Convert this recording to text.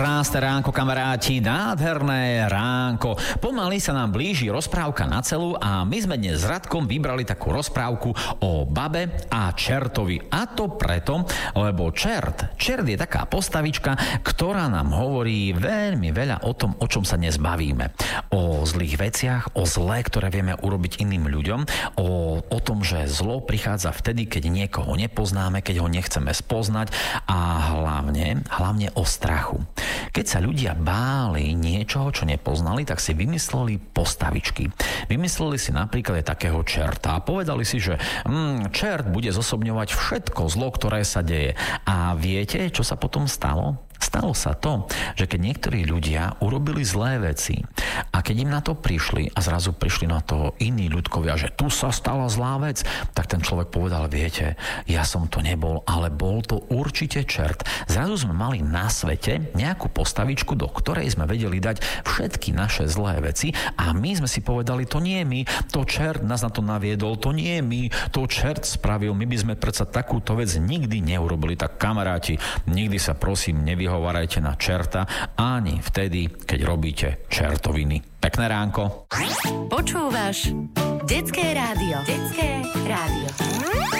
Krásne ránko, kamaráti, nádherné ránko. Pomaly sa nám blíži rozprávka na celú a my sme dnes s Radkom vybrali takú rozprávku o babe a čertovi. A to preto, lebo čert je taká postavička, ktorá nám hovorí veľmi veľa o tom, o čom sa dnes bavíme. O zlých veciach, o zlé, ktoré vieme urobiť iným ľuďom, o tom, že zlo prichádza vtedy, keď niekoho nepoznáme, keď ho nechceme spoznať a hlavne o strachu. Keď sa ľudia báli niečoho, čo nepoznali, tak si vymysleli postavičky. Vymysleli si napríklad aj takého čerta a povedali si, že čert bude zosobňovať všetko zlo, ktoré sa deje. A viete, čo sa potom stalo? Stalo sa to, že keď niektorí ľudia urobili zlé veci a keď im na to prišli a zrazu prišli na to iní ľudkovia, že tu sa stala zlá vec, tak ten človek povedal, viete, ja som to nebol, ale bol to určite čert. Zrazu sme mali na svete nejakú postavičku, do ktorej sme vedeli dať všetky naše zlé veci a my sme si povedali, to nie je my, to čert nás na to naviedol, to nie je my, to čert spravil, my by sme predsa takúto vec nikdy neurobili. Tak kamaráti, nikdy sa prosím nevyhovárajte na čerta ani vtedy, keď robíte čertoviny. Pekné ránko. Počúvaš Detské rádio. Detské rádio.